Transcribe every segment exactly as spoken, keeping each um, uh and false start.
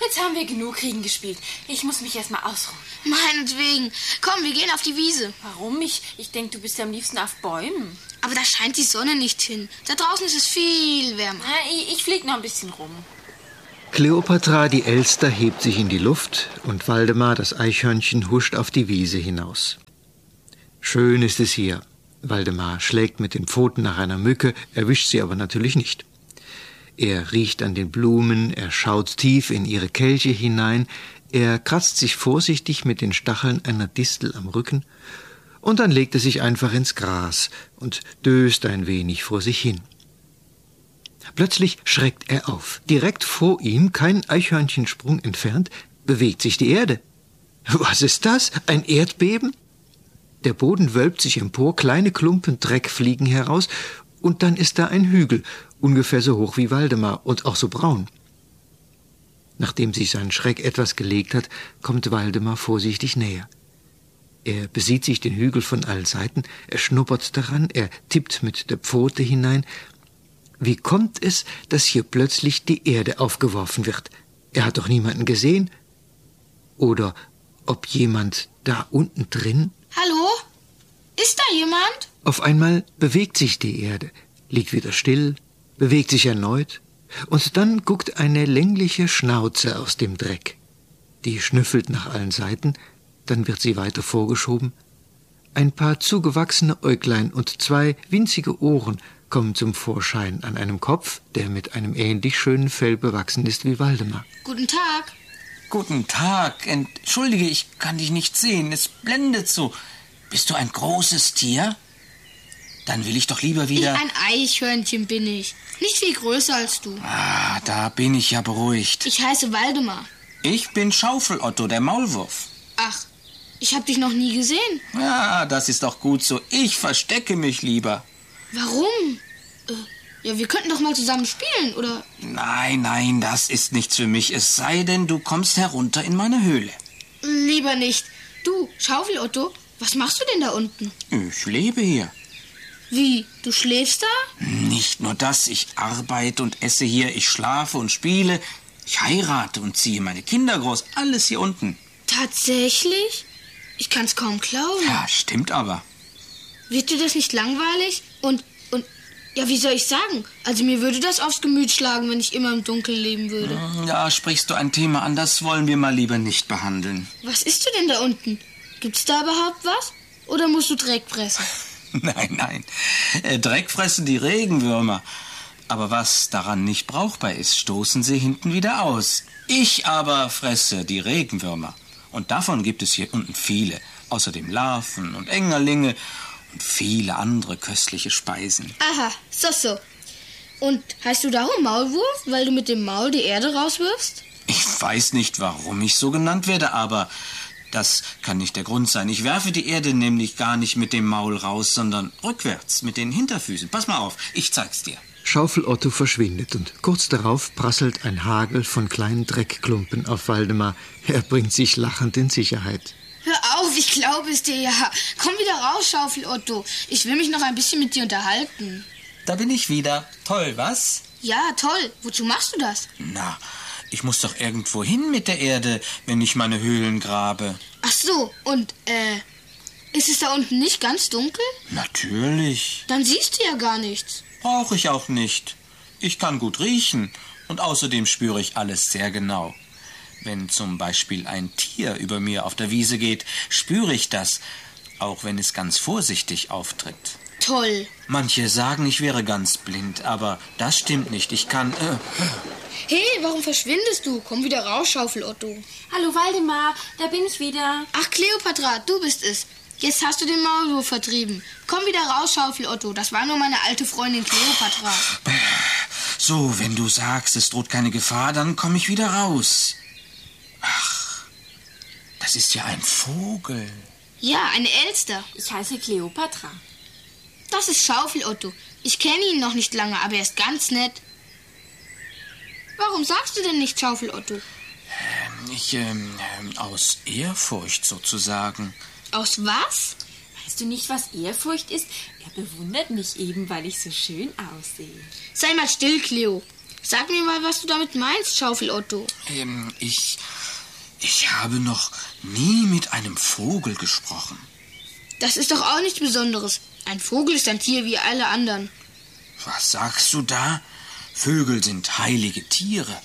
Jetzt haben wir genug Kriegen gespielt. Ich muss mich erstmal ausruhen. Meinetwegen. Komm, wir gehen auf die Wiese. Warum? Ich, ich denke, du bist ja am liebsten auf Bäumen. Aber da scheint die Sonne nicht hin. Da draußen ist es viel wärmer. Na, ich, ich flieg noch ein bisschen rum. Kleopatra, die Elster, hebt sich in die Luft und Waldemar, das Eichhörnchen, huscht auf die Wiese hinaus. Schön ist es hier. Waldemar schlägt mit den Pfoten nach einer Mücke, erwischt sie aber natürlich nicht. Er riecht an den Blumen, er schaut tief in ihre Kelche hinein, er kratzt sich vorsichtig mit den Stacheln einer Distel am Rücken und dann legt er sich einfach ins Gras und döst ein wenig vor sich hin. Plötzlich schreckt er auf. Direkt vor ihm, kein Eichhörnchensprung entfernt, bewegt sich die Erde. Was ist das? Ein Erdbeben? Der Boden wölbt sich empor, kleine Klumpen Dreck fliegen heraus und dann ist da ein Hügel, ungefähr so hoch wie Waldemar und auch so braun. Nachdem sich sein Schreck etwas gelegt hat, kommt Waldemar vorsichtig näher. Er besieht sich den Hügel von allen Seiten, er schnuppert daran, er tippt mit der Pfote hinein. Wie kommt es, dass hier plötzlich die Erde aufgeworfen wird? Er hat doch niemanden gesehen. Oder ob jemand da unten drin? Hallo? Ist da jemand? Auf einmal bewegt sich die Erde, liegt wieder still, bewegt sich erneut, und dann guckt eine längliche Schnauze aus dem Dreck. Die schnüffelt nach allen Seiten, dann wird sie weiter vorgeschoben. Ein paar zugewachsene Äuglein und zwei winzige Ohren kommen zum Vorschein an einem Kopf, der mit einem ähnlich schönen Fell bewachsen ist wie Waldemar. Guten Tag. Guten Tag. Entschuldige, ich kann dich nicht sehen. Es blendet so. Bist du ein großes Tier? Dann will ich doch lieber wieder... Wie ein Eichhörnchen bin ich. Nicht viel größer als du. Ah, da bin ich ja beruhigt. Ich heiße Waldemar. Ich bin Schaufel-Otto, der Maulwurf. Ach, ich habe dich noch nie gesehen. Ja, das ist doch gut so. Ich verstecke mich lieber. Warum? Äh, ja, wir könnten doch mal zusammen spielen, oder? Nein, nein, das ist nichts für mich. Es sei denn, du kommst herunter in meine Höhle. Lieber nicht. Du, Schaufel-Otto, was machst du denn da unten? Ich lebe hier. Wie? Du schläfst da? Nicht nur das. Ich arbeite und esse hier. Ich schlafe und spiele. Ich heirate und ziehe meine Kinder groß. Alles hier unten. Tatsächlich? Ich kann's kaum glauben. Ja, stimmt aber. Wird dir das nicht langweilig? Und, und, ja, wie soll ich sagen? Also mir würde das aufs Gemüt schlagen, wenn ich immer im Dunkeln leben würde. Ja, sprichst du ein Thema an, das wollen wir mal lieber nicht behandeln. Was isst du denn da unten? Gibt's da überhaupt was? Oder musst du Dreck fressen? Nein, nein. Äh, Dreck fressen die Regenwürmer. Aber was daran nicht brauchbar ist, stoßen sie hinten wieder aus. Ich aber fresse die Regenwürmer. Und davon gibt es hier unten viele. Außerdem Larven und Engerlinge und viele andere köstliche Speisen. Aha, so, so. Und heißt du darum Maulwurf, weil du mit dem Maul die Erde rauswirfst? Ich weiß nicht, warum ich so genannt werde, aber das kann nicht der Grund sein. Ich werfe die Erde nämlich gar nicht mit dem Maul raus, sondern rückwärts mit den Hinterfüßen. Pass mal auf, ich zeig's dir. Schaufel-Otto verschwindet und kurz darauf prasselt ein Hagel von kleinen Dreckklumpen auf Waldemar. Er bringt sich lachend in Sicherheit. Hör auf, ich glaube es dir ja. Komm wieder raus, Schaufel-Otto. Ich will mich noch ein bisschen mit dir unterhalten. Da bin ich wieder. Toll, was? Ja, toll. Wozu machst du das? Na, ich muss doch irgendwo hin mit der Erde, wenn ich meine Höhlen grabe. Ach so, und, äh, ist es da unten nicht ganz dunkel? Natürlich. Dann siehst du ja gar nichts. Brauche ich auch nicht. Ich kann gut riechen und außerdem spüre ich alles sehr genau. Wenn zum Beispiel ein Tier über mir auf der Wiese geht, spüre ich das, auch wenn es ganz vorsichtig auftritt. Toll. Manche sagen, ich wäre ganz blind, aber das stimmt nicht. Ich kann... Äh, Hey, warum verschwindest du? Komm wieder raus, Schaufel-Otto. Hallo Waldemar, da bin ich wieder. Ach, Kleopatra, du bist es. Jetzt hast du den Maulwurf vertrieben. Komm wieder raus, Schaufel-Otto. Das war nur meine alte Freundin Kleopatra. So, wenn du sagst, es droht keine Gefahr, dann komme ich wieder raus. Ach, das ist ja ein Vogel. Ja, eine Elster. Ich heiße Kleopatra. Das ist Schaufel-Otto. Ich kenne ihn noch nicht lange, aber er ist ganz nett. Warum sagst du denn nicht Schaufel-Otto? Ich, ähm, aus Ehrfurcht sozusagen. Aus was? Weißt du nicht, was Ehrfurcht ist? Er bewundert mich eben, weil ich so schön aussehe. Sei mal still, Cleo. Sag mir mal, was du damit meinst, Schaufel Otto. Ähm, ich... Ich habe noch nie mit einem Vogel gesprochen. Das ist doch auch nichts Besonderes. Ein Vogel ist ein Tier wie alle anderen. Was sagst du da? Vögel sind heilige Tiere.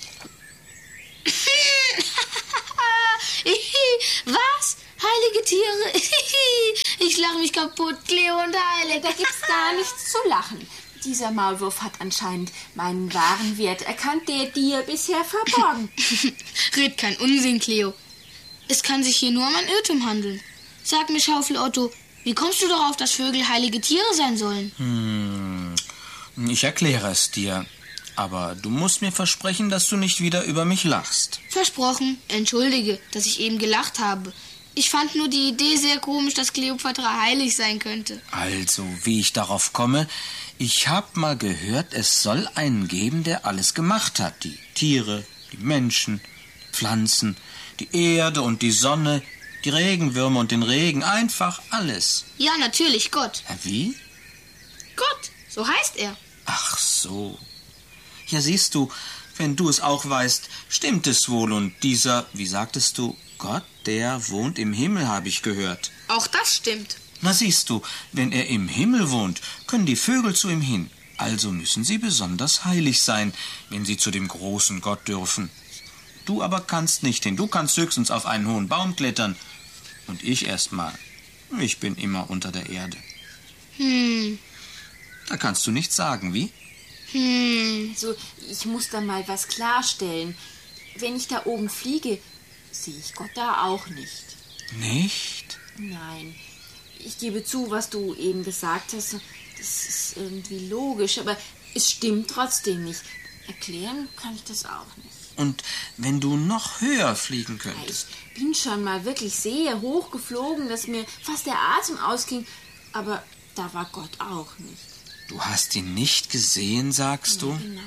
Was? Heilige Tiere? Ich lache mich kaputt, Cleo und Heile. Da gibt's gar nichts zu lachen. Dieser Maulwurf hat anscheinend meinen wahren Wert erkannt, der dir bisher verborgen. Red kein Unsinn, Cleo. Es kann sich hier nur um ein Irrtum handeln. Sag mir, Schaufel Otto, wie kommst du darauf, dass Vögel heilige Tiere sein sollen? Hm, ich erkläre es dir. Aber du musst mir versprechen, dass du nicht wieder über mich lachst. Versprochen. Entschuldige, dass ich eben gelacht habe. Ich fand nur die Idee sehr komisch, dass Kleopatra heilig sein könnte. Also, wie ich darauf komme, ich hab mal gehört, es soll einen geben, der alles gemacht hat. Die Tiere, die Menschen, Pflanzen, die Erde und die Sonne, die Regenwürmer und den Regen, einfach alles. Ja, natürlich, Gott. Ja, wie? Gott, so heißt er. Ach so. Ja, siehst du, wenn du es auch weißt, stimmt es wohl. Und dieser, wie sagtest du, Gott, der wohnt im Himmel, habe ich gehört. Auch das stimmt. Na siehst du, wenn er im Himmel wohnt, können die Vögel zu ihm hin. Also müssen sie besonders heilig sein, wenn sie zu dem großen Gott dürfen. Du aber kannst nicht hin. Du kannst höchstens auf einen hohen Baum klettern. Und ich erst mal. Ich bin immer unter der Erde. Hm. Da kannst du nichts sagen, wie? Hm. Also, ich muss da mal was klarstellen. Wenn ich da oben fliege, sehe ich Gott da auch nicht. Nicht? Nein. Ich gebe zu, was du eben gesagt hast. Das ist irgendwie logisch, aber es stimmt trotzdem nicht. Erklären kann ich das auch nicht. Und wenn du noch höher fliegen könntest? Ich bin schon mal wirklich sehr hoch geflogen, dass mir fast der Atem ausging. Aber da war Gott auch nicht. Du hast ihn nicht gesehen, sagst Ja, du? genau.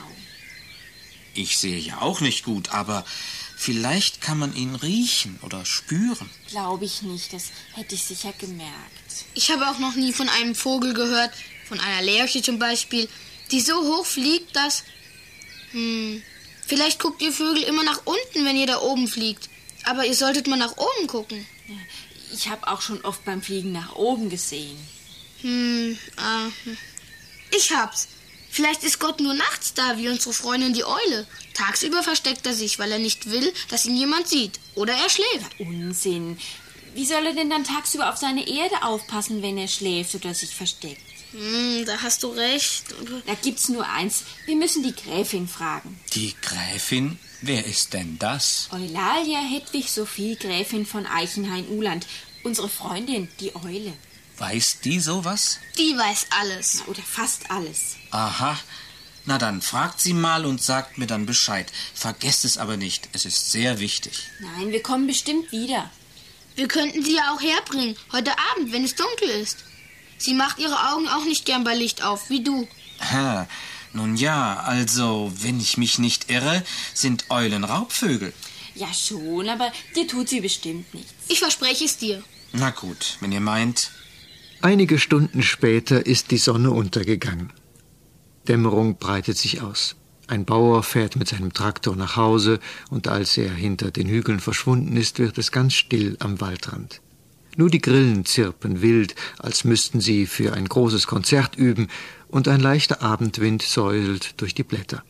Ich sehe ja auch nicht gut, aber vielleicht kann man ihn riechen oder spüren. Glaube ich nicht, das hätte ich sicher gemerkt. Ich habe auch noch nie von einem Vogel gehört, von einer Lerche zum Beispiel, die so hoch fliegt, dass... Hm, vielleicht guckt ihr Vögel immer nach unten, wenn ihr da oben fliegt. Aber ihr solltet mal nach oben gucken. Ich habe auch schon oft beim Fliegen nach oben gesehen. Hm, ah, ich hab's. Vielleicht ist Gott nur nachts da, wie unsere Freundin die Eule. Tagsüber versteckt er sich, weil er nicht will, dass ihn jemand sieht. Oder er schläft. Unsinn. Wie soll er denn dann tagsüber auf seine Erde aufpassen, wenn er schläft oder sich versteckt? Hm, da hast du recht. Da gibt's nur eins. Wir müssen die Gräfin fragen. Die Gräfin? Wer ist denn das? Eulalia Hedwig Sophie, Gräfin von Eichenhain-Uland. Unsere Freundin, die Eule. Weiß die sowas? Die weiß alles. Oder fast alles. Aha. Na dann, fragt sie mal und sagt mir dann Bescheid. Vergesst es aber nicht. Es ist sehr wichtig. Nein, wir kommen bestimmt wieder. Wir könnten sie ja auch herbringen, heute Abend, wenn es dunkel ist. Sie macht ihre Augen auch nicht gern bei Licht auf, wie du. Ha, nun ja, also, wenn ich mich nicht irre, sind Eulen Raubvögel. Ja schon, aber dir tut sie bestimmt nichts. Ich verspreche es dir. Na gut, wenn ihr meint. Einige Stunden später ist die Sonne untergegangen. Dämmerung breitet sich aus. Ein Bauer fährt mit seinem Traktor nach Hause, und als er hinter den Hügeln verschwunden ist, wird es ganz still am Waldrand. Nur die Grillen zirpen wild, als müssten sie für ein großes Konzert üben, und ein leichter Abendwind säuselt durch die Blätter.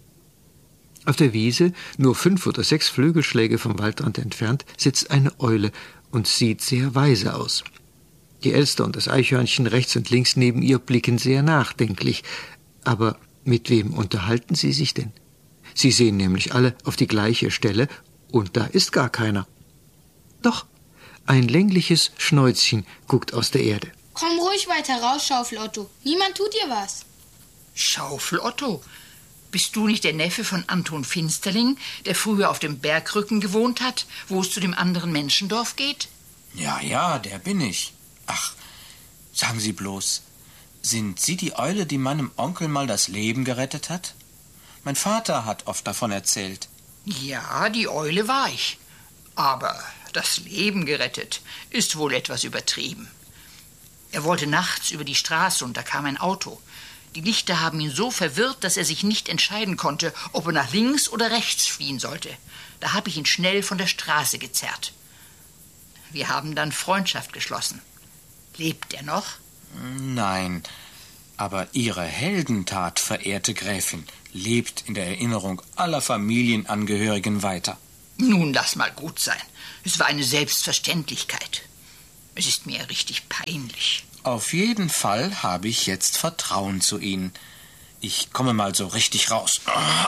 Auf der Wiese, nur fünf oder sechs Flügelschläge vom Waldrand entfernt, sitzt eine Eule und sieht sehr weise aus. Die Elster und das Eichhörnchen rechts und links neben ihr blicken sehr nachdenklich. Aber mit wem unterhalten sie sich denn? Sie sehen nämlich alle auf die gleiche Stelle, und da ist gar keiner. Doch, ein längliches Schnäuzchen guckt aus der Erde. Komm ruhig weiter raus, Schaufel Otto. Niemand tut dir was. Schaufel Otto, bist du nicht der Neffe von Anton Finsterling, der früher auf dem Bergrücken gewohnt hat, wo es zu dem anderen Menschendorf geht? Ja, ja, der bin ich. Ach, sagen Sie bloß, sind Sie die Eule, die meinem Onkel mal das Leben gerettet hat? Mein Vater hat oft davon erzählt. Ja, die Eule war ich. Aber das Leben gerettet ist wohl etwas übertrieben. Er wollte nachts über die Straße und da kam ein Auto. Die Lichter haben ihn so verwirrt, dass er sich nicht entscheiden konnte, ob er nach links oder rechts fliehen sollte. Da habe ich ihn schnell von der Straße gezerrt. Wir haben dann Freundschaft geschlossen. Lebt er noch? Nein, aber Ihre Heldentat, verehrte Gräfin, lebt in der Erinnerung aller Familienangehörigen weiter. Nun, lass mal gut sein. Es war eine Selbstverständlichkeit. Es ist mir richtig peinlich. Auf jeden Fall habe ich jetzt Vertrauen zu Ihnen. Ich komme mal so richtig raus.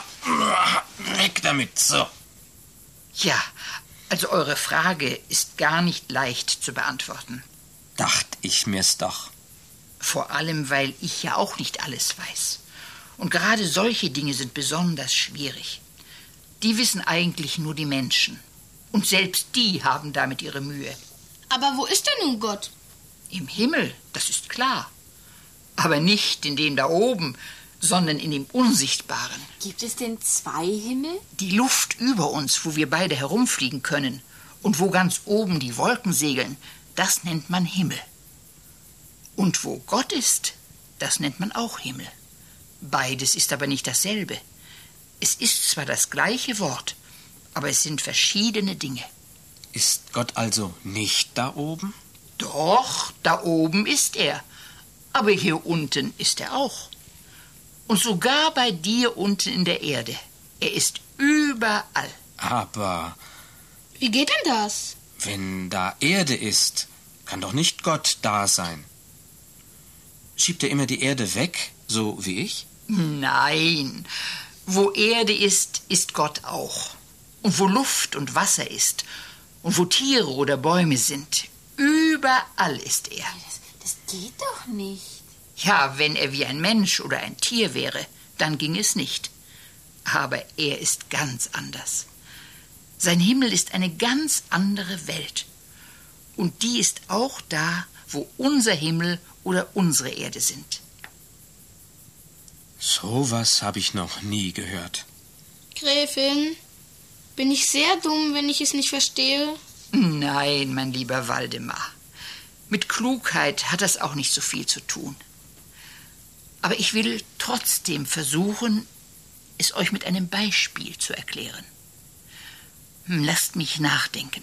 Weg damit, so. Ja, also eure Frage ist gar nicht leicht zu beantworten. Dachte ich mir's doch. Vor allem, weil ich ja auch nicht alles weiß. Und gerade solche Dinge sind besonders schwierig. Die wissen eigentlich nur die Menschen. Und selbst die haben damit ihre Mühe. Aber wo ist denn nun Gott? Im Himmel, das ist klar. Aber nicht in dem da oben, sondern in dem Unsichtbaren. Gibt es denn zwei Himmel? Die Luft über uns, wo wir beide herumfliegen können, und wo ganz oben die Wolken segeln, das nennt man Himmel. Und wo Gott ist, das nennt man auch Himmel. Beides ist aber nicht dasselbe. Es ist zwar das gleiche Wort, aber es sind verschiedene Dinge. Ist Gott also nicht da oben? Doch, da oben ist er. Aber hier unten ist er auch. Und sogar bei dir unten in der Erde. Er ist überall. Aber Wie geht denn das? wenn da Erde ist, kann doch nicht Gott da sein. Schiebt er immer die Erde weg, so wie ich? Nein, wo Erde ist, ist Gott auch. Und wo Luft und Wasser ist, und wo Tiere oder Bäume sind, überall ist er. Das, das geht doch nicht. Ja, wenn er wie ein Mensch oder ein Tier wäre, dann ging es nicht. Aber er ist ganz anders. Sein Himmel ist eine ganz andere Welt. Und die ist auch da, wo unser Himmel oder unsere Erde sind. So was habe ich noch nie gehört. Gräfin, bin ich sehr dumm, wenn ich es nicht verstehe? Nein, mein lieber Waldemar. Mit Klugheit hat das auch nicht so viel zu tun. Aber ich will trotzdem versuchen, es euch mit einem Beispiel zu erklären. Hm, Lasst mich nachdenken.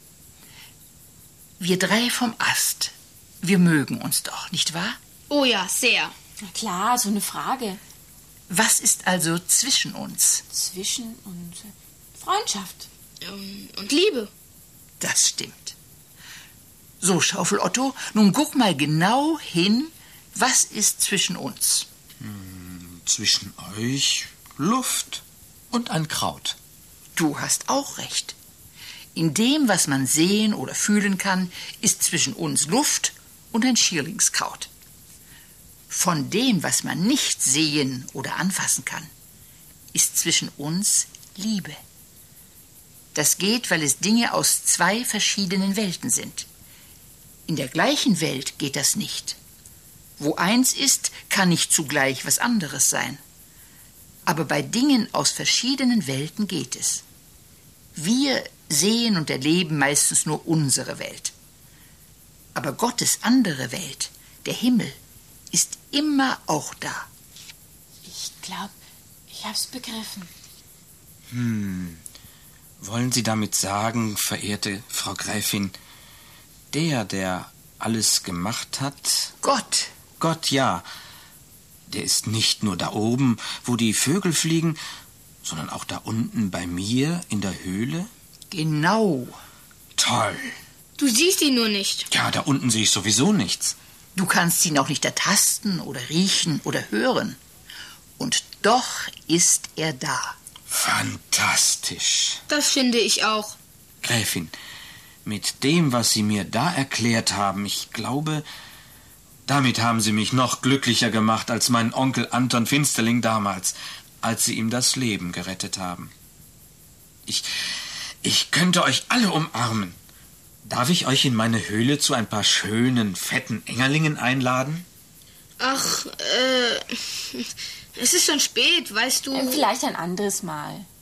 Wir drei vom Ast, wir mögen uns doch, nicht wahr? Oh ja, sehr. Na klar, so eine Frage. Was ist also zwischen uns? Zwischen und äh, Freundschaft. Ähm, Und Liebe. Das stimmt. So, Schaufel Otto, nun guck mal genau hin, was ist zwischen uns? Zwischen euch Luft und ein Kraut. Du hast auch recht. In dem, was man sehen oder fühlen kann, ist zwischen uns Luft und ein Schierlingskraut. Von dem, was man nicht sehen oder anfassen kann, ist zwischen uns Liebe. Das geht, weil es Dinge aus zwei verschiedenen Welten sind. In der gleichen Welt geht das nicht. Wo eins ist, kann nicht zugleich was anderes sein. Aber bei Dingen aus verschiedenen Welten geht es. Wir sehen und erleben meistens nur unsere Welt. Aber Gottes andere Welt, der Himmel, ist immer auch da. Ich glaube, ich hab's begriffen. Hm. Wollen Sie damit sagen, verehrte Frau Gräfin, der, der alles gemacht hat, Gott, Gott, ja, der ist nicht nur da oben, wo die Vögel fliegen, sondern auch da unten bei mir in der Höhle? genau. Toll. Du siehst ihn nur nicht. Ja, da unten sehe ich sowieso nichts. Du kannst ihn auch nicht ertasten oder riechen oder hören. Und doch ist er da. Fantastisch. Das finde ich auch. Gräfin, mit dem, was Sie mir da erklärt haben, ich glaube, damit haben Sie mich noch glücklicher gemacht als meinen Onkel Anton Finsterling damals, als Sie ihm das Leben gerettet haben. Ich, ich könnte euch alle umarmen. Darf ich euch in meine Höhle zu ein paar schönen, fetten Engerlingen einladen? Ach, äh, es ist schon spät, weißt du. Äh, Vielleicht ein anderes Mal.